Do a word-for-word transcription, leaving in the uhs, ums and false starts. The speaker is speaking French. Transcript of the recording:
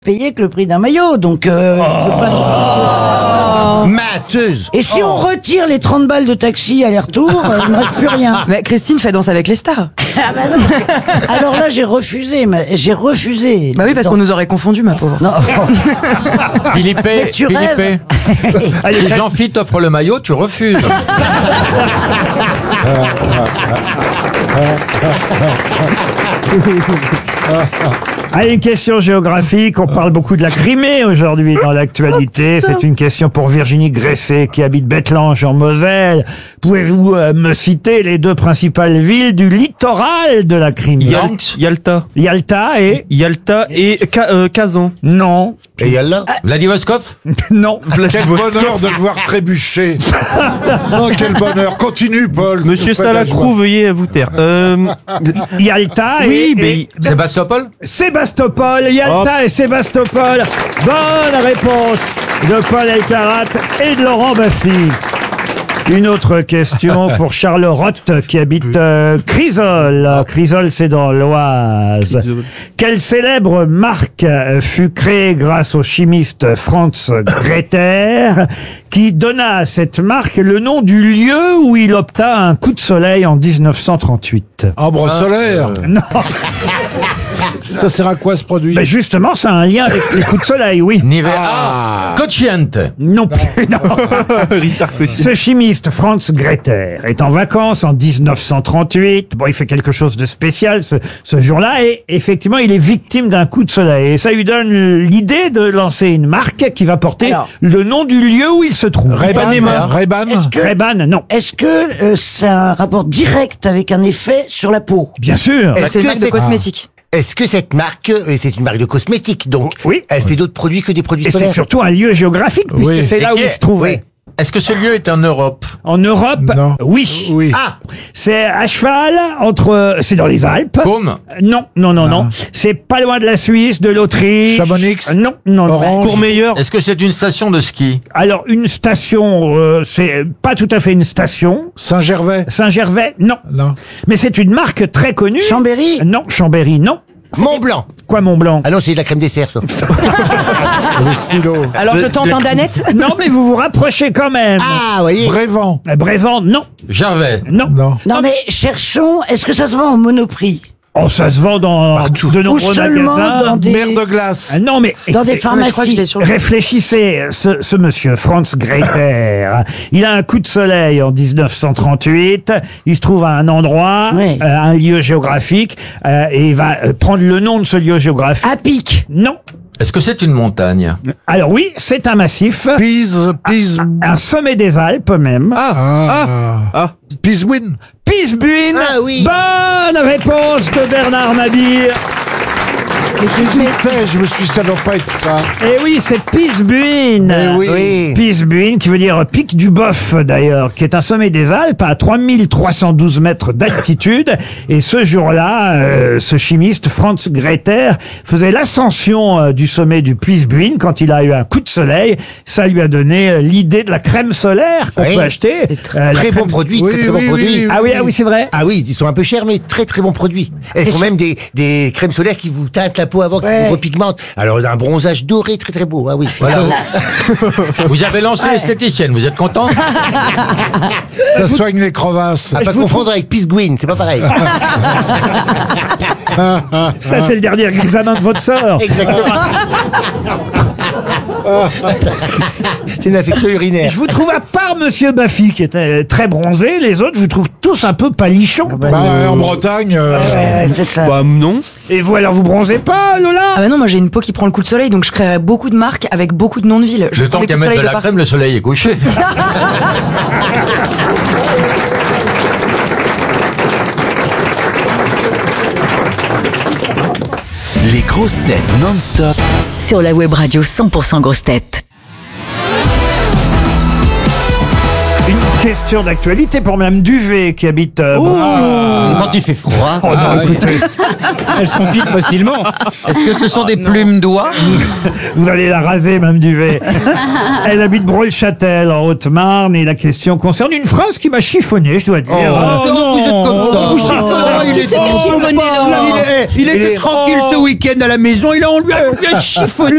Payer que le prix d'un maillot, donc euh, je peux pas... Mateuse. Et si on retire les trente balles de taxi aller-retour, euh, il ne reste plus rien. Mais Christine fait Danse avec les stars. Ah bah non. Alors là, j'ai refusé, mais j'ai refusé. Bah oui, parce qu'on nous aurait confondu, ma pauvre. Non. Philippe, Mais tu Philippe, rêves. si Jean-Philippe t'offre le maillot, tu refuses. Allez, une question géographique. On parle beaucoup de la Crimée aujourd'hui dans l'actualité. C'est une question pour Virginie Gresset qui habite Bettelange en Moselle. Pouvez-vous euh, me citer les deux principales villes du littoral de la Crimée? Yal- Yalta. Yalta et... Yalta et Ka- euh, Kazan. Non. Et il y a là. Vladivostok. Non. Quel bonheur de le voir trébucher. Oh, quel bonheur. Continue, Paul. Monsieur Tu fais de la joie. Salacrou, veuillez vous taire. Euh, Yalta oui, et... mais et- Sébastopol. Sébastopol. Yalta et Sébastopol. Bonne réponse de Paul Elkarat et de Laurent Baffy. Une autre question pour Charles Roth qui habite euh, Crisol. Crisol, c'est dans l'Oise. Quelle célèbre marque euh, fut créée grâce au chimiste Franz Grether qui donna à cette marque le nom du lieu où il obtint un coup de soleil en dix-neuf cent trente-huit? Ambre solaire. Non, Ça sert à quoi ce produit? mais justement, ça a un lien avec les coups de soleil, oui. Nivea. Ah. Cocciante. Non plus, non. Richard Cossy. Ce chimiste, Franz Grether, est en vacances en dix-neuf cent trente-huit. Bon, il fait quelque chose de spécial ce, ce jour-là et effectivement, il est victime d'un coup de soleil. Et ça lui donne l'idée de lancer une marque qui va porter Alors. le nom du lieu où il se trouve. Ray-Ban. Ray-Ban. Est-ce que, Ray-Ban, non. est-ce que euh, ça a un rapport direct avec un effet sur la peau? Bien sûr. Est-ce C'est une que marque de c'est- cosmétiques. Est-ce que cette marque, euh, c'est une marque de cosmétiques, donc Oui. elle fait d'autres produits que des produits Et c'est solaires? surtout un lieu géographique puisque Oui. c'est là Et où qui il est- se trouvait. Est-ce que ce lieu est en Europe? En Europe, Non. oui. Oui. Ah, C'est à cheval entre... C'est dans les Alpes. Côme. Non, non, non, non. C'est pas loin de la Suisse, de l'Autriche. Chamonix. Euh, Non, non, non. Orange. Courmeilleur. Est-ce que c'est une station de ski? Alors, une station, euh, c'est pas tout à fait une station. Saint-Gervais. Saint-Gervais, non. Non. Mais c'est une marque très connue. Chambéry? Non, Chambéry, non. Mont Blanc. Quoi, Mont Blanc? Ah non, c'est de la crème dessert, ça. Le stylo. Alors je tente un danette. Non, mais vous vous rapprochez quand même. Ah, vous voyez. Brévent. Euh, Brévent, non. Gervais. Non. Non. Non mais cherchons, est-ce que ça se vend en monoprix? Oh, ça se vend dans de Ou nombreux seulement magasins. dans des, Mer de glace. Ah, non, mais dans des Mais je crois que je pharmacies? l'ai sur le... réfléchissez, ce, ce monsieur, Franz Grether, il a un coup de soleil en dix-neuf cent trente-huit, il se trouve à un endroit, Oui. euh, un lieu géographique, euh, et il va euh, prendre le nom de ce lieu géographique. À pic. Non. Est-ce que c'est une montagne? Alors oui, c'est un massif, Pise. Pise. un sommet des Alpes même. Ah. Ah. Pisewin. Pisbuin. Ah oui. Bonne réponse de Bernard Mabille. J'hésitais, je me suis dit, ça doit pas être ça. Et oui, c'est Pisbuin. Eh oui. Oui. Pisbuin, qui veut dire pic du Boeuf d'ailleurs, qui est un sommet des Alpes à trois mille trois cent douze mètres d'altitude. Et ce jour-là, euh, ce chimiste Franz Grether faisait l'ascension euh, du sommet du Pisbuin quand il a eu un coup de soleil. Ça lui a donné euh, l'idée de la crème solaire qu'on Oui. peut acheter. Euh, la Très bon crème- produit, Oui, très très oui, bon oui, produit. oui. Ah oui, ah oui, c'est vrai. Ah oui, ils sont un peu chers, mais très très bons produits. Et ils font même des, des crèmes solaires qui vous teintent la peau avant, qui Ouais. vous repigmentent. Alors un bronzage doré très très beau. Ah oui. Voilà. Vous avez lancé l'esthéticienne, vous êtes content? Ça soigne les crevasses. À pas confondre avec Pisguin, c'est pas pareil. Ça, c'est le dernier examen de votre sort. Exactement. C'est une infection urinaire. Je vous trouve, à part Monsieur Baffy, qui était très bronzé, les autres, je vous trouve tous un peu palichons. Bah, en Bretagne. euh, Ouais, c'est ça. Bah non. Et vous, alors, vous bronzez pas, Lola? Ah bah non, moi j'ai une peau qui prend le coup de soleil, donc je créerai beaucoup de marques avec beaucoup de noms de villes. Je Le prends temps des qu'à coups mettre de soleil la partout. crème, le soleil est couché. Les grosses têtes non-stop. Sur la web radio cent pour cent grosses têtes. Une question d'actualité pour Mme Duvet, qui habite... euh, Bron- Quand il fait froid. Oh non, écoutez, Elles sont fines facilement. Est-ce que ce sont des plumes d'oie? vous allez la raser, Mme Duvet. Elle habite Brolchâtel, en Haute-Marne, et la question concerne une phrase qui m'a chiffonné, je dois dire. Oh, non, vous êtes comme ça. Vous Oh, il Tu est sais que chiffonner, Laurent. Il, est- il était tranquille ce week-end à la maison, il a on lui a, on lui a chiffonné.